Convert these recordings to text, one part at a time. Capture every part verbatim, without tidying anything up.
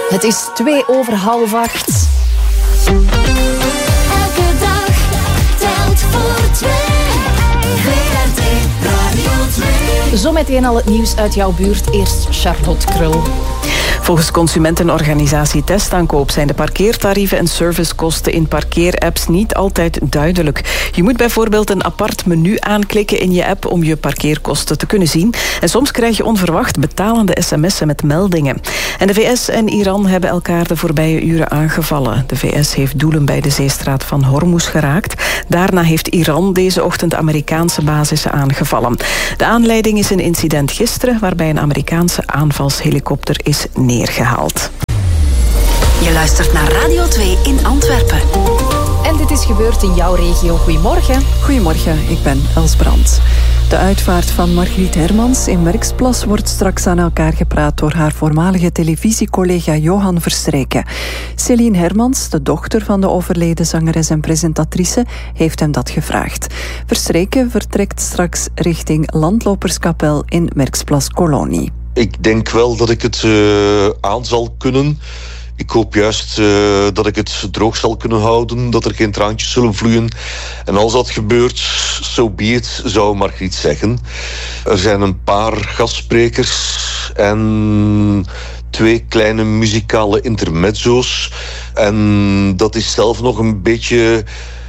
Het is twee over half acht. Elke dag telt voor twee. V R T Radio twee. Zometeen al het nieuws uit jouw buurt. Eerst Charlotte Krul. Volgens consumentenorganisatie Testaankoop zijn de parkeertarieven en servicekosten in parkeerapps niet altijd duidelijk. Je moet bijvoorbeeld een apart menu aanklikken in je app om je parkeerkosten te kunnen zien. En soms krijg je onverwacht betalende sms'en met meldingen. En de V S en Iran hebben elkaar de voorbije uren aangevallen. De V S heeft doelen bij de zeestraat van Hormuz geraakt. Daarna heeft Iran deze ochtend Amerikaanse basissen aangevallen. De aanleiding is een incident gisteren waarbij een Amerikaanse aanvalshelikopter is neergehaald. Je luistert naar Radio twee in Antwerpen. En dit is gebeurd in jouw regio. Goedemorgen. Goedemorgen, ik ben Els Brandt. De uitvaart van Margriet Hermans in Merksplas wordt straks aan elkaar gepraat door haar voormalige televisiecollega Johan Verstreken. Céline Hermans, de dochter van de overleden zangeres en presentatrice, heeft hem dat gevraagd. Verstreken vertrekt straks richting Landloperskapel in Merksplas-Kolonie. Ik denk wel dat ik het uh, aan zal kunnen. Ik hoop juist uh, dat ik het droog zal kunnen houden, dat er geen traantjes zullen vloeien. En als dat gebeurt, so be it, zou Margriet zeggen. Er zijn een paar gastsprekers en twee kleine muzikale intermezzo's. En dat is zelf nog een beetje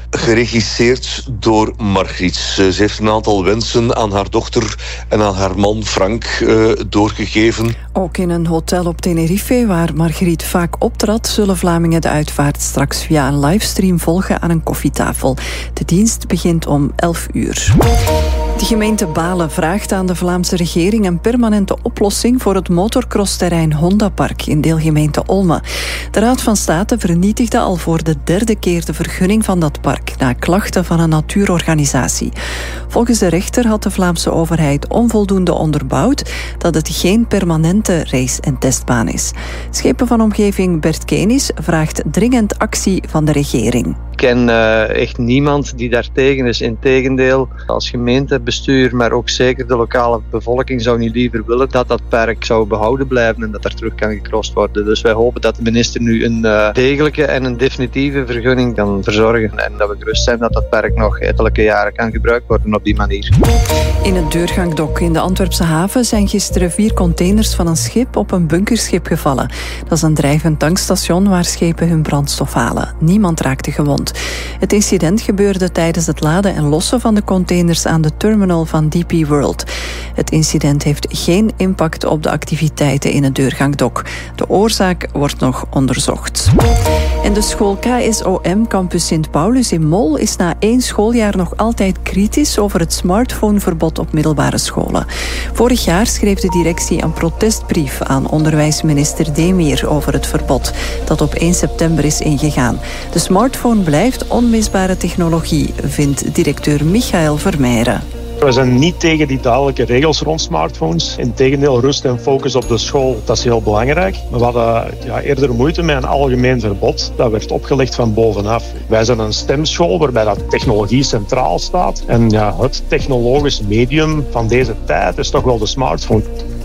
geregisseerd door Margriet. Ze heeft een aantal wensen aan haar dochter en aan haar man Frank uh, doorgegeven. Ook in een hotel op Tenerife, waar Margriet vaak optrad, zullen Vlamingen de uitvaart straks via een livestream volgen aan een koffietafel. De dienst begint om elf uur. De gemeente Balen vraagt aan de Vlaamse regering een permanente oplossing voor het motorcrossterrein Hondapark in deelgemeente Olme. De Raad van State vernietigde al voor de derde keer de vergunning van dat park na klachten van een natuurorganisatie. Volgens de rechter had de Vlaamse overheid onvoldoende onderbouwd dat het geen permanente race- en testbaan is. Schepen van omgeving Bert Kenis vraagt dringend actie van de regering. Ik ken uh, echt niemand die daar tegen is. Integendeel, als gemeentebestuur, maar ook zeker de lokale bevolking zou niet liever willen dat dat park zou behouden blijven en dat er terug kan gecrossed worden. Dus wij hopen dat de minister nu een uh, degelijke en een definitieve vergunning kan verzorgen en dat we gerust zijn dat dat park nog ettelijke jaren kan gebruikt worden op die manier. In het Deurgangdok in de Antwerpse haven zijn gisteren vier containers van een schip op een bunkerschip gevallen. Dat is een drijvend tankstation waar schepen hun brandstof halen. Niemand raakte gewond. Het incident gebeurde tijdens het laden en lossen van de containers aan de terminal van D P World. Het incident heeft geen impact op de activiteiten in het Deurgangdok. De oorzaak wordt nog onderzocht. En de school K S O M Campus Sint Paulus in Mol is na één schooljaar nog altijd kritisch over het smartphoneverbod op middelbare scholen. Vorig jaar schreef de directie een protestbrief aan onderwijsminister Demir over het verbod, dat op één september is ingegaan. De smartphone blijft onmisbare technologie, vindt directeur Michael Vermeijeren. We zijn niet tegen die duidelijke regels rond smartphones. Integendeel, rust en focus op de school, dat is heel belangrijk. Maar we hadden ja, eerder moeite met een algemeen verbod. Dat werd opgelegd van bovenaf. Wij zijn een stemschool waarbij dat technologie centraal staat. En ja, het technologisch medium van deze tijd is toch wel de smartphone.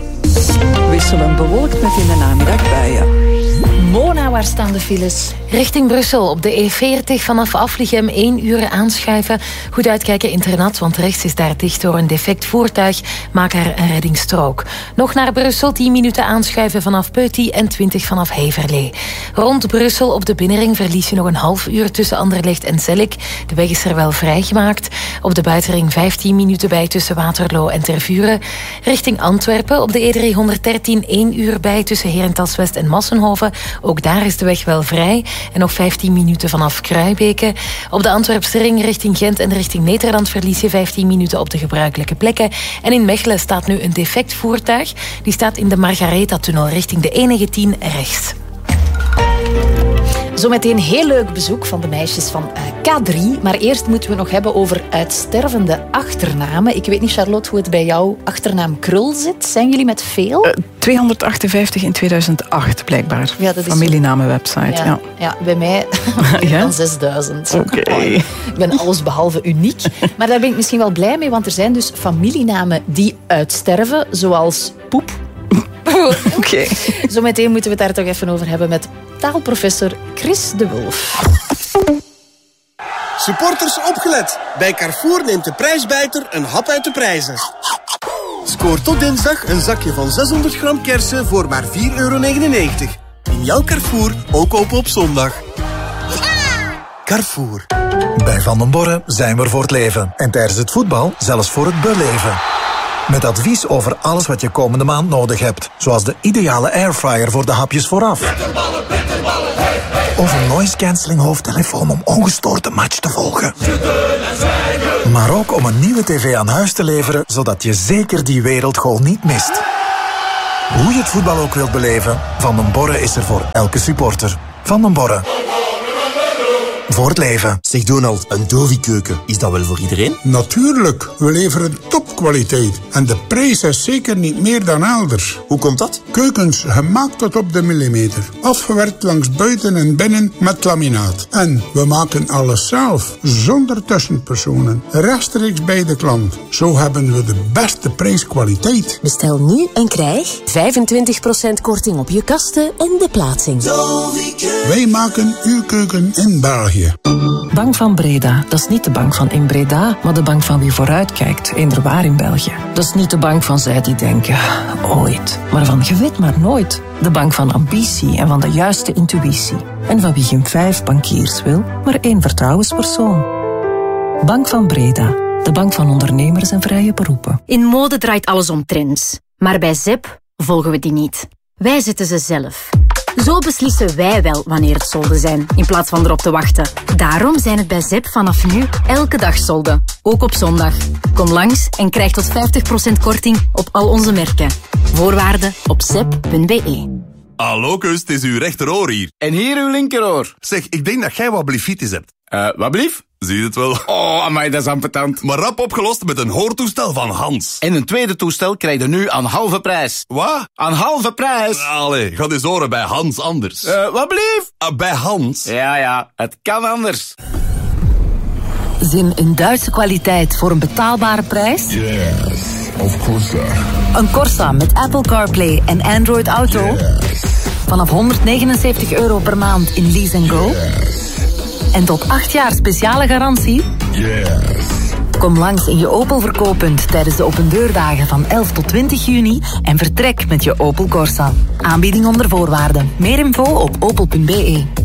Wisselen bewolkt met in de namiddag buien. Mona, waar staan de files? Richting Brussel op de E veertig vanaf Aflichem één uur aanschuiven. Goed uitkijken internat, want rechts is daar dicht door een defect voertuig. Maak er een reddingsstrook. Nog naar Brussel tien minuten aanschuiven vanaf Peuty en twintig vanaf Heverlee. Rond Brussel op de binnenring verlies je nog een half uur tussen Anderlecht en Zellik. De weg is er wel vrijgemaakt. Op de buitenring vijftien minuten bij tussen Waterloo en Tervuren. Richting Antwerpen op de E driehonderddertien één uur bij tussen Herentals-West en Massenhoven. Ook daar is de weg wel vrij. En nog vijftien minuten vanaf Kruibeke. Op de Antwerpse ring richting Gent en richting Nederland verlies je vijftien minuten op de gebruikelijke plekken. En in Mechelen staat nu een defect voertuig. Die staat in de Margaretha-tunnel richting de E negentien rechts. Zometeen heel leuk bezoek van de meisjes van K drie. Maar eerst moeten we nog hebben over uitstervende achternamen. Ik weet niet, Charlotte, hoe het bij jouw achternaam Krul zit. Zijn jullie met veel? Uh, tweehonderdachtenvijftig in tweeduizend acht, blijkbaar. Ja, dat is familienamenwebsite. Ja, ja. ja, bij mij meer ja? dan zesduizend. Oké. Okay. Ik ben alles behalve uniek. Maar daar ben ik misschien wel blij mee, want er zijn dus familienamen die uitsterven, zoals Poep. Carrefour. Oké. Okay. Zometeen moeten we het daar toch even over hebben met taalprofessor Chris de Wulf. Supporters opgelet. Bij Carrefour neemt de prijsbijter een hap uit de prijzen. Scoor tot dinsdag een zakje van zeshonderd gram kersen voor maar vier euro negenennegentig. In jouw Carrefour ook open op zondag. Carrefour. Bij Van den Borre zijn we er voor het leven. En tijdens het voetbal zelfs voor het beleven. Met advies over alles wat je komende maand nodig hebt. Zoals de ideale airfryer voor de hapjes vooraf. Bitterballen, bitterballen, hey, hey. Of een noise-cancelling hoofdtelefoon om ongestoord de match te volgen. Maar ook om een nieuwe tv aan huis te leveren, zodat je zeker die wereldgoal niet mist. Hoe je het voetbal ook wilt beleven, Van den Borre is er voor elke supporter. Van den Borre. Voor het leven. Zeg Donald, een Dovi-keuken, is dat wel voor iedereen? Natuurlijk, we leveren topkwaliteit. En de prijs is zeker niet meer dan elders. Hoe komt dat? Keukens gemaakt tot op de millimeter. Afgewerkt langs buiten en binnen met laminaat. En we maken alles zelf, zonder tussenpersonen. Rechtstreeks bij de klant. Zo hebben we de beste prijskwaliteit. Bestel nu en krijg vijfentwintig procent korting op je kasten en de plaatsing. Wij maken uw keuken in België. Bank van Breda, dat is niet de bank van in Breda, maar de bank van wie vooruitkijkt, inderwaar in België. Dat is niet de bank van zij die denken, ooit, maar van je weet maar nooit. De bank van ambitie en van de juiste intuïtie. En van wie geen vijf bankiers wil, maar één vertrouwenspersoon. Bank van Breda, de bank van ondernemers en vrije beroepen. In mode draait alles om trends, maar bij Z E P volgen we die niet. Wij zetten ze zelf. Zo beslissen wij wel wanneer het solden zijn, in plaats van erop te wachten. Daarom zijn het bij Z E P vanaf nu elke dag solden, ook op zondag. Kom langs en krijg tot vijftig procent korting op al onze merken. Voorwaarden op zep punt be. Hallo kus, het is uw rechteroor hier. En hier uw linkeroor. Zeg, ik denk dat jij wat blifitis hebt. Uh, wat blief? Zie je het wel? Oh, amai, dat is ambetant. Maar rap opgelost met een hoortoestel van Hans. En een tweede toestel krijg je nu aan halve prijs. Wat? Aan halve prijs? Allee, ga eens horen bij Hans anders. Uh, wat blief? Uh, bij Hans? Ja, ja, het kan anders. Zin in Duitse kwaliteit voor een betaalbare prijs? Yes, of course. Een Corsa met Apple CarPlay en Android Auto? Yes. Vanaf honderdnegenenzeventig euro per maand in Lease and Go? Yes. En tot acht jaar speciale garantie? Yes. Kom langs in je Opel verkooppunt tijdens de opendeurdagen van elf tot twintig juni en vertrek met je Opel Corsa. Aanbieding onder voorwaarden. Meer info op opel punt be.